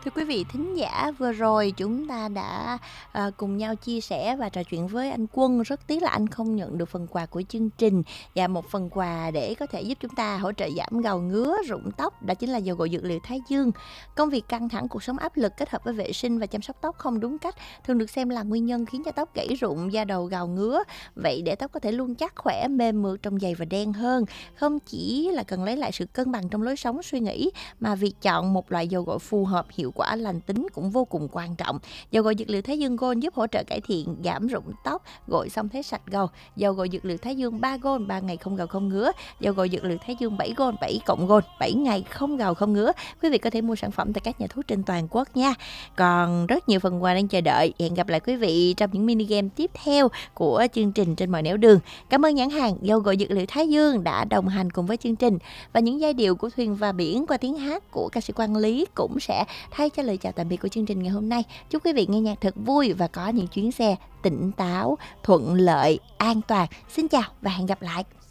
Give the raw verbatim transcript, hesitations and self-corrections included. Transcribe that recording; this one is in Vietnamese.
Thưa quý vị thính giả, vừa rồi chúng ta đã, ờ, cùng nhau chia sẻ và trò chuyện với anh Quân. Rất tiếc là anh không nhận được phần quà của chương trình và một phần quà để có thể giúp chúng ta hỗ trợ giảm gầu ngứa, rụng tóc, đó chính là dầu gội dược liệu Thái Dương. Công việc căng thẳng, cuộc sống áp lực kết hợp với vệ sinh và chăm sóc tóc không đúng cách thường được xem là nguyên nhân khiến cho tóc gãy rụng, da đầu gầu ngứa. Vậy để tóc có thể luôn chắc khỏe, mềm mượt, trong giày và đen hơn, không chỉ là cần lấy lại sự cân bằng trong lối sống, suy nghĩ, mà việc chọn một loại dầu gội phù hợp, hiệu quả, lành tính cũng vô cùng quan trọng. Dầu gội dược liệu Thái Dương Gold giúp hỗ trợ cải thiện, giảm rụng tóc, gội xong thấy sạch gầu. Dầu gội dược liệu Thái Dương ba Gold, ba ngày không gầu không ngứa. Dầu gội dược liệu Thái Dương bảy Gold, bảy cộng Gold, bảy ngày không gầu không ngứa. Quý vị có thể mua sản phẩm tại các nhà thuốc trên toàn quốc nha. Còn rất nhiều phần quà đang chờ đợi. Hẹn gặp lại quý vị trong những mini game tiếp theo của chương trình Trên Mọi Nẻo Đường. Cảm ơn nhãn hàng dầu gội dược liệu Thái Dương đã đồng hành cùng với chương trình. Và những giai điệu của Thuyền và Biển qua tiếng hát của ca sĩ Quang Lý cũng sẽ thay cho lời chào tạm biệt của chương trình ngày hôm nay. Chúc quý vị nghe nhạc thật vui và có những chuyến xe tỉnh táo, thuận lợi, an toàn. Xin chào và hẹn gặp lại.